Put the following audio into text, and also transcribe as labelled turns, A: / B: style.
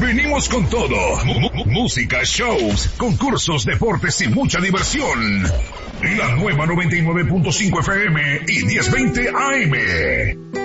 A: Venimos con todo. Música, shows, concursos, deportes y mucha diversión. La nueva 99.5 FM y 1020 AM.